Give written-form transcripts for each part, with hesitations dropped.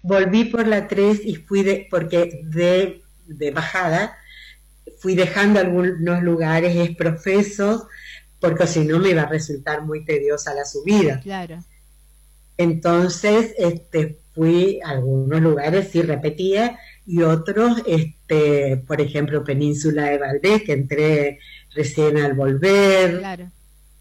volví por la 3 y porque de bajada fui dejando algunos lugares exprofesos, porque si no me iba a resultar muy tediosa la subida. Claro. Entonces, fui a algunos lugares, sí repetía, y otros, por ejemplo, Península de Valdés, que entré recién al volver, Claro,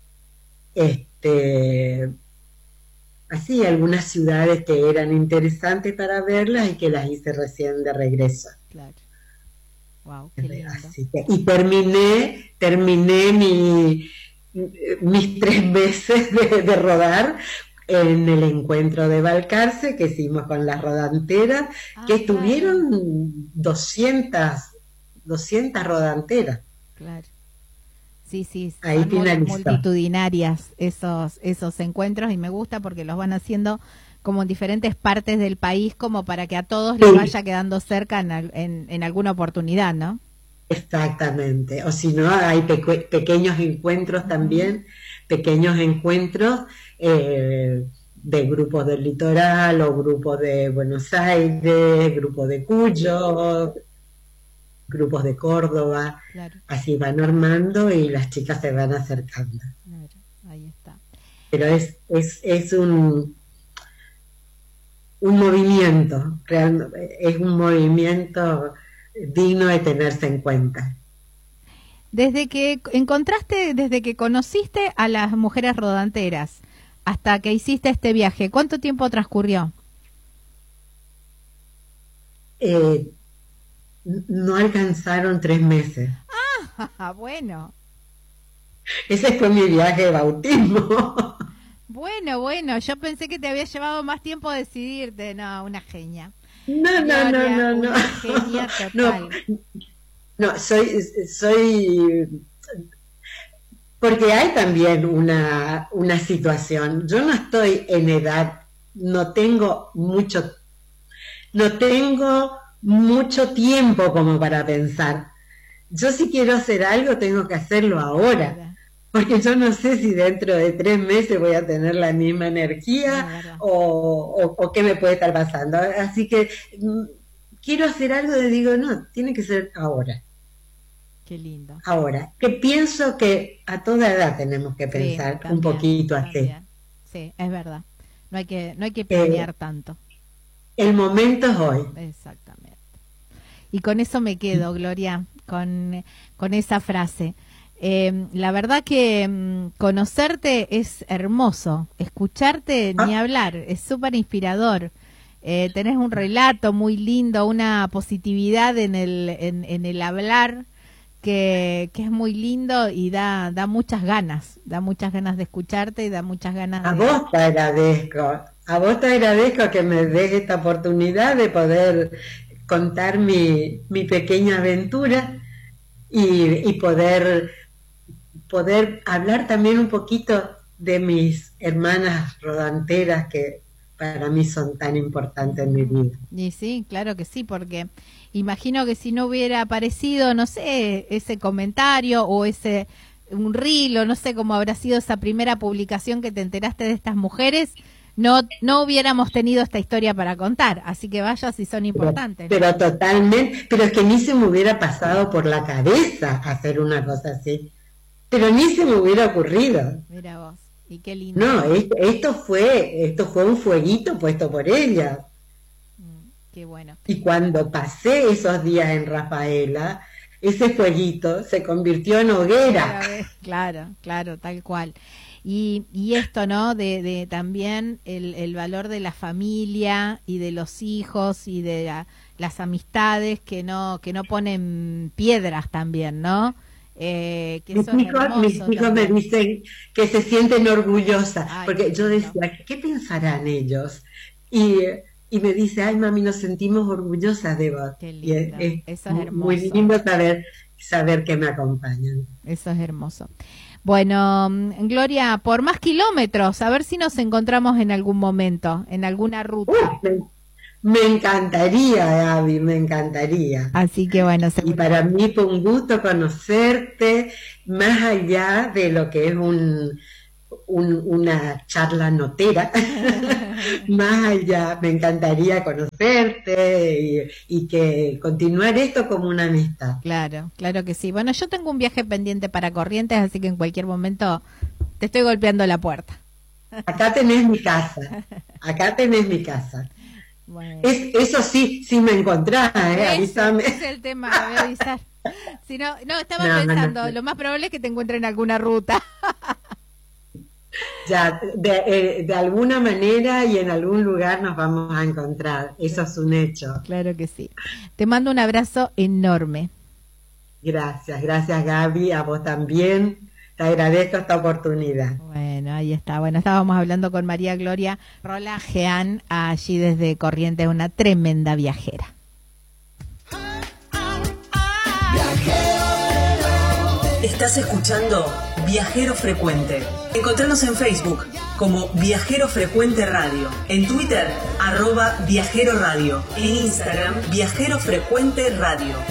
este, así, algunas ciudades que eran interesantes para verlas y que las hice recién de regreso. claro. Wow, qué lindo. Así que, y terminé mis 3 meses de rodar en el encuentro de Balcarce que hicimos con las rodanteras, Ah, que claro, tuvieron 200 rodanteras. claro. Sí, sí, Ahí son finalizó. multitudinarias esos encuentros y me gusta porque los van haciendo como en diferentes partes del país como para que a todos les Sí, vaya quedando cerca en alguna oportunidad, ¿no? exactamente. O si no, hay pequeños encuentros Ujú. también, pequeños encuentros de grupos del litoral o grupos de Buenos Aires, grupos de Cuyo, grupos de Córdoba, Claro, así van armando y las chicas se van acercando. claro, ahí está. Pero es un movimiento, es un movimiento digno de tenerse en cuenta. Desde que conociste a las mujeres rodanteras hasta que hiciste este viaje, ¿cuánto tiempo transcurrió? Eh, no alcanzaron 3 meses. Bueno, Ese fue mi viaje de bautismo. bueno, yo pensé que te había llevado más tiempo decidirte. No, una genia. No, no, no, Gloria, no, no. una genia No, total. no, soy, porque hay también una situación. Yo no estoy en edad, no tengo mucho, no tengo mucho tiempo como para pensar. Yo si quiero hacer algo tengo que hacerlo ahora, Ahora, porque yo no sé si dentro de 3 meses voy a tener la misma energía es verdad. o qué me puede estar pasando. Así que quiero hacer algo y digo, no, tiene que ser ahora. Qué lindo. Ahora, que pienso que a toda edad tenemos que Sí, pensar un también, poquito así. también. Sí, es verdad. No hay que Eh, planear tanto. el momento es hoy. Exactamente. Y con eso me quedo, Gloria, con esa frase. La verdad que conocerte es hermoso, escucharte ni Ah, hablar, es súper inspirador. Tenés un relato muy lindo, una positividad en el hablar que es muy lindo y da muchas ganas de escucharte y da muchas ganas a de... vos te agradezco, a vos te agradezco que me des esta oportunidad de poder contar mi pequeña aventura y poder hablar también un poquito de mis hermanas rodanteras que para mí son tan importantes en mi Ujú. vida. Y sí, claro que sí, porque imagino que si no hubiera aparecido, no sé, ese comentario o ese un reel o no sé cómo habrá sido esa primera publicación que te enteraste de estas mujeres, no hubiéramos tenido esta historia para contar. Así que vaya si son importantes, ¿no? Pero totalmente, pero es que ni se me hubiera pasado por la cabeza hacer una cosa así, pero ni se me hubiera ocurrido. Mira vos, y qué lindo. No, esto fue un fueguito puesto por ella. Qué bueno. Y cuando pasé esos días en Rafaela, ese fueguito se convirtió en hoguera. Claro, claro, tal cual. Y esto, ¿no? De también el valor de la familia y de los hijos y de las amistades que no ponen piedras también, ¿no? Que eso es Mis hermoso hijos me también. dicen que se sienten orgullosas, Ay, qué porque yo lindo. decía, ¿qué pensarán ellos? Y, y me dice, ay mami, nos sentimos orgullosas de vos. Qué Y lindo. es Eso es muy hermoso. lindo saber que me acompañan. Eso es hermoso. Bueno, Gloria, por más kilómetros, a ver si nos encontramos en algún momento, en alguna Uy, ruta. me encantaría, Gaby, me encantaría. Así que bueno, Y para seguramente. mí fue un gusto conocerte, más allá de lo que es una charla notera. Más allá, me encantaría conocerte y que continuar esto como una amistad. Claro, claro que sí. Bueno, yo tengo un viaje pendiente para Corrientes, así que en cualquier momento te estoy golpeando la puerta. Acá tenés mi casa, acá tenés mi casa. Bueno. Eso sí me encontrás, avísame. Ese es el tema, me voy a avisar. Si no, estaba pensando, lo más probable es que te encuentre en alguna ruta. Ya, de alguna manera y en algún lugar nos vamos a encontrar, eso es un hecho. Claro que sí. Te mando un abrazo enorme. Gracias Gaby, a vos también. Te agradezco esta oportunidad. Bueno, ahí está. Bueno, estábamos hablando con María Gloria Rola-Jean, allí desde Corrientes, una tremenda viajera. Estás escuchando Viajero Frecuente. Encontranos en Facebook como Viajero Frecuente Radio, en Twitter @Viajero Radio, en Instagram Viajero Frecuente Radio.